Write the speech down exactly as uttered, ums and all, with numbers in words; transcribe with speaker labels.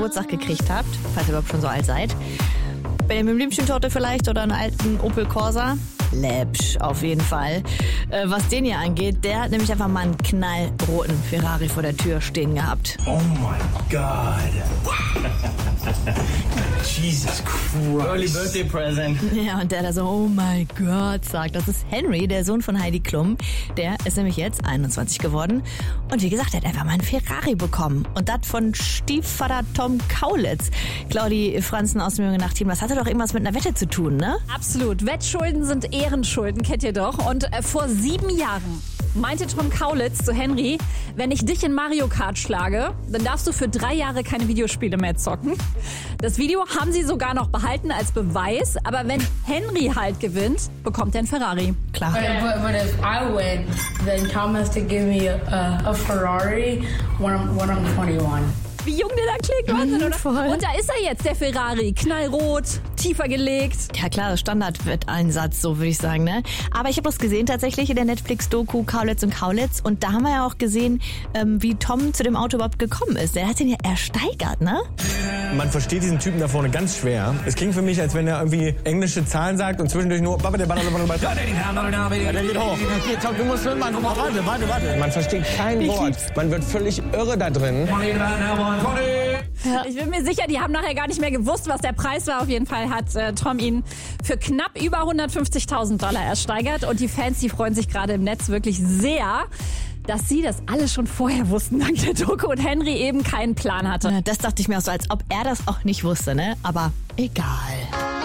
Speaker 1: Geburtstag gekriegt habt, falls ihr überhaupt schon so alt seid. Benjamin Blümchentorte vielleicht oder einen alten Opel Corsa? Läppsch, auf jeden Fall. Äh, was den hier angeht, der hat nämlich einfach mal einen knallroten Ferrari vor der Tür stehen gehabt.
Speaker 2: Oh my God. Jesus Christ.
Speaker 3: Early birthday present.
Speaker 1: Ja, und der da so, oh mein Gott, sagt. Das ist Henry, der Sohn von Heidi Klum. Der ist nämlich jetzt einundzwanzig geworden. Und wie gesagt, er hat einfach mal einen Ferrari bekommen. Und das von Stiefvater Tom Kaulitz. Claudi Franzen aus dem Junge Nacht-Team, das hatte doch irgendwas mit einer Wette zu tun, ne?
Speaker 4: Absolut. Wettschulden sind Ehrenschulden, kennt ihr doch. Und äh, vor sieben Jahren meinte Tom Kaulitz zu Henry, wenn ich dich in Mario Kart schlage, dann darfst du für drei Jahre keine Videospiele mehr zocken. Das Video haben sie sogar noch behalten als Beweis, aber wenn Henry halt gewinnt, bekommt er einen Ferrari.
Speaker 1: Klar.
Speaker 5: But, but, but if I win, then Tom has to give me a, a Ferrari when I'm, when I'm twenty-one.
Speaker 4: Wie jung der da klingt, Wahnsinn, oder?
Speaker 1: Voll.
Speaker 4: Und da ist er jetzt, der Ferrari. Knallrot, tiefer gelegt.
Speaker 1: Ja klar, Standardwetteinsatz, so würde ich sagen, ne? Aber ich habe das gesehen tatsächlich in der Netflix-Doku Kaulitz und Kaulitz. Und da haben wir ja auch gesehen, ähm, wie Tom zu dem Auto überhaupt gekommen ist. Der hat den ja ersteigert, ne?
Speaker 6: Man versteht diesen Typen da vorne ganz schwer. Es klingt für mich, als wenn er irgendwie englische Zahlen sagt und zwischendurch nur... Der geht hoch. Okay, Tom, du musst mitmachen. Warte, warte, warte. Man versteht kein Wort. Man wird völlig irre da drin.
Speaker 4: Ja. Ich bin mir sicher, die haben nachher gar nicht mehr gewusst, was der Preis war. Auf jeden Fall hat äh, Tom ihn für knapp über hundertfünfzigtausend Dollar ersteigert. Und die Fans, die freuen sich gerade im Netz wirklich sehr, dass sie das alles schon vorher wussten, dank der Doku, und Henry eben keinen Plan hatte.
Speaker 1: Das dachte ich mir auch so, als ob er das auch nicht wusste, ne? Aber egal.